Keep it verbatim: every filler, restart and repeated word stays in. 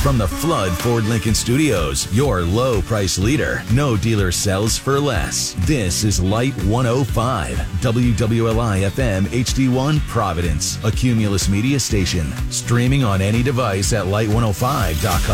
From the Flood Ford Lincoln Studios, your low price leader. No dealer sells for less. This is Light one oh five, W W L I F M H D one Providence, a Cumulus Media station. Streaming on any device at light one oh five dot com.